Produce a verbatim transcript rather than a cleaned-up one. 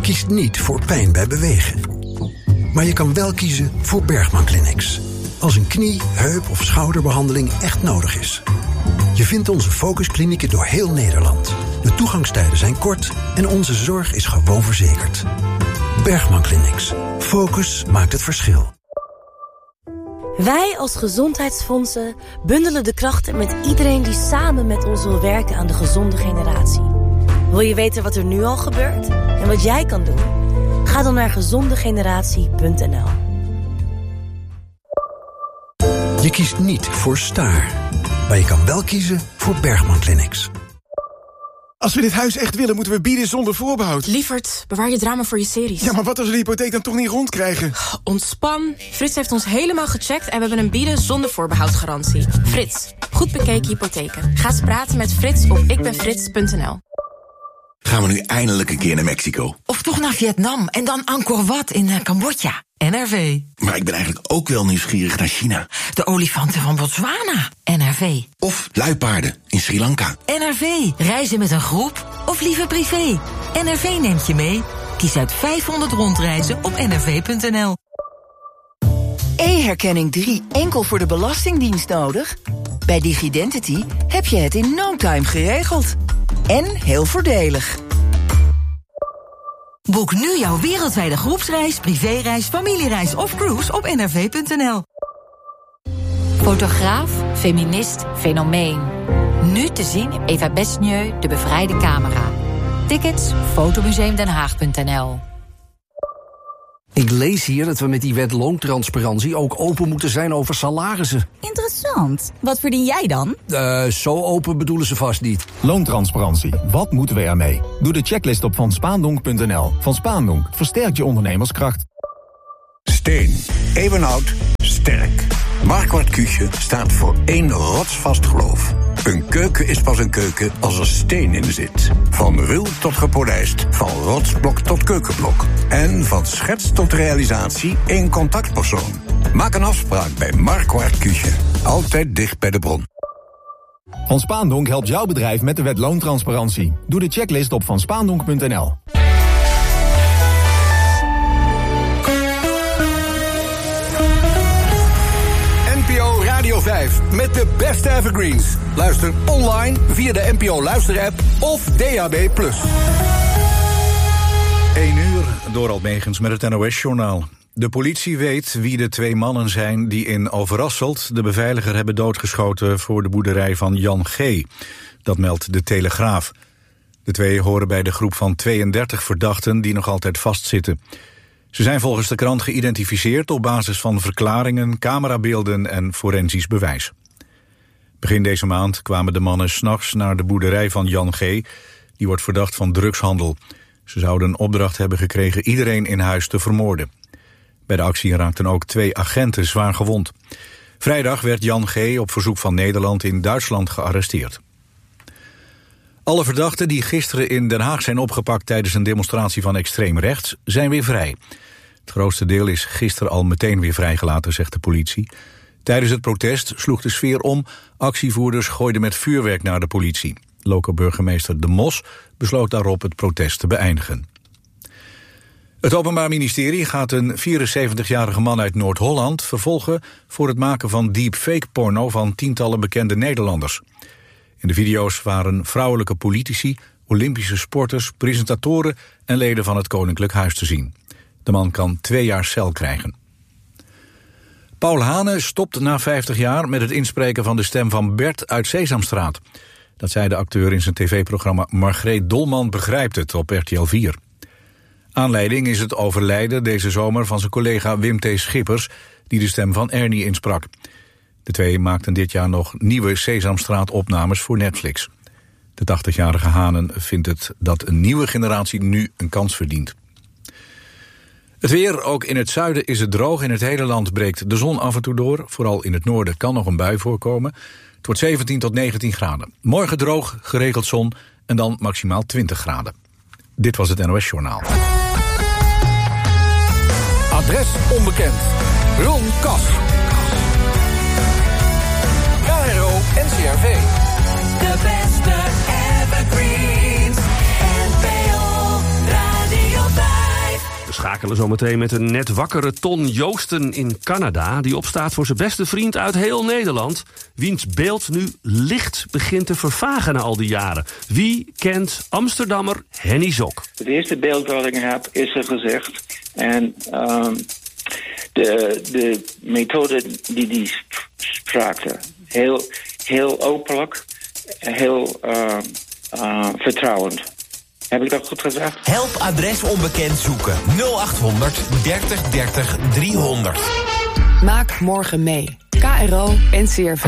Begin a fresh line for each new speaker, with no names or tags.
kiest niet voor pijn bij bewegen. Maar je kan wel kiezen voor Bergman Clinics. Als een knie, heup of schouderbehandeling echt nodig is. Je vindt onze focusklinieken door heel Nederland. De toegangstijden zijn kort en onze zorg is gewoon verzekerd. Bergman Clinics. Focus maakt het verschil.
Wij als gezondheidsfondsen bundelen de krachten met iedereen die samen met ons wil werken aan de gezonde generatie. Wil je weten wat er nu al gebeurt en wat jij kan doen? Ga dan naar gezonde generatie punt n l.
Je kiest niet voor Staar, maar je kan wel kiezen voor Bergman Clinics.
Als we dit huis echt willen, moeten we bieden zonder voorbehoud.
Lievert, bewaar je drama voor je series.
Ja, maar wat als we de hypotheek dan toch niet rondkrijgen?
Ontspan. Frits heeft ons helemaal gecheckt en we hebben een bieden zonder voorbehoud garantie. Frits, goed bekeken hypotheken. Ga eens praten met Frits op ikbenfrits punt n l.
Gaan we nu eindelijk een keer naar Mexico?
Of toch naar Vietnam en dan Angkor Wat in uh, Cambodja. N R V.
Maar ik ben eigenlijk ook wel nieuwsgierig naar China.
De olifanten van Botswana. N R V.
Of luipaarden in Sri Lanka.
N R V. Reizen met een groep of liever privé. N R V neemt je mee. Kies uit vijfhonderd rondreizen op n r v punt n l.
E-herkenning drie enkel voor de Belastingdienst nodig? Bij Digidentity heb je het in no time geregeld. En heel voordelig.
Boek nu jouw wereldwijde groepsreis, privéreis, familiereis of cruise op n r v punt n l.
Fotograaf, feminist, fenomeen. Nu te zien Eva Besnieu, de bevrijde camera. Tickets, fotomuseumdenhaag punt n l.
Ik lees hier dat we met die wet loontransparantie ook open moeten zijn over salarissen.
Interessant. Wat verdien jij dan?
Uh, zo open bedoelen ze vast niet.
Loontransparantie. Wat moeten we ermee? Doe de checklist op van spaandonk punt n l. Van Spaandonk versterkt je ondernemerskracht.
Steen. Eeuwenoud. Sterk. Marquardt Küche staat voor één rotsvast geloof. Een keuken is pas een keuken als er steen in zit. Van ruw tot gepolijst, van rotsblok tot keukenblok. En van schets tot realisatie één contactpersoon. Maak een afspraak bij Marquardt Küche. Altijd dicht bij de bron.
Van Spaandonk helpt jouw bedrijf met de wet loontransparantie. Doe de checklist op van spaandonk punt n l.
N P O Radio vijf met de beste evergreens. Luister online via de N P O luisterapp of D A B plus.
één uur, Dorald Megens met het N O S-journaal. De politie weet wie de twee mannen zijn die in Overasselt de beveiliger hebben doodgeschoten voor de boerderij van Jan G. Dat meldt de Telegraaf. De twee horen bij de groep van tweeëndertig verdachten die nog altijd vastzitten. Ze zijn volgens de krant geïdentificeerd op basis van verklaringen, camerabeelden en forensisch bewijs. Begin deze maand kwamen de mannen 's nachts naar de boerderij van Jan G. Die wordt verdacht van drugshandel. Ze zouden een opdracht hebben gekregen iedereen in huis te vermoorden. Bij de actie raakten ook twee agenten zwaar gewond. Vrijdag werd Jan G. op verzoek van Nederland in Duitsland gearresteerd. Alle verdachten die gisteren in Den Haag zijn opgepakt tijdens een demonstratie van extreem rechts zijn weer vrij. Het grootste deel is gisteren al meteen weer vrijgelaten, zegt de politie. Tijdens het protest sloeg de sfeer om. Actievoerders gooiden met vuurwerk naar de politie. Lokale burgemeester De Mos besloot daarop het protest te beëindigen. Het Openbaar Ministerie gaat een vierenzeventigjarige man uit Noord-Holland vervolgen voor het maken van deepfake-porno van tientallen bekende Nederlanders. In de video's waren vrouwelijke politici, Olympische sporters, presentatoren en leden van het Koninklijk Huis te zien. De man kan twee jaar cel krijgen. Paul Hane stopt na vijftig jaar met het inspreken van de stem van Bert uit Sesamstraat. Dat zei de acteur in zijn tv-programma Margreet Dolman begrijpt het op R T L vier. Aanleiding is het overlijden deze zomer van zijn collega Wim T. Schippers, die de stem van Ernie insprak. De twee maakten dit jaar nog nieuwe Sesamstraat-opnames voor Netflix. De tachtigjarige Hanen vindt het dat een nieuwe generatie nu een kans verdient. Het weer, ook in het zuiden is het droog. In het hele land breekt de zon af en toe door. Vooral in het noorden kan nog een bui voorkomen. Het wordt zeventien tot negentien graden. Morgen droog, geregeld zon en dan maximaal twintig graden. Dit was het N O S-journaal.
Adres onbekend. Ron Kas. K R O N C R V.
De beste evergreens. N P O Radio vijf.
schakelen zometeen met een net wakkere Ton Joosten in Canada, die opstaat voor zijn beste vriend uit heel Nederland, wiens beeld nu licht begint te vervagen na al die jaren. Wie kent Amsterdammer Henny Zok?
Het eerste beeld wat ik heb is er gezegd. En um, de, de methode die die spraakte, heel, heel openlijk, heel uh, uh, vertrouwend. Heb ik dat goed gezegd?
Help adres onbekend zoeken. nul acht honderd dertig dertig driehonderd.
Maak morgen mee. K R O N C R V.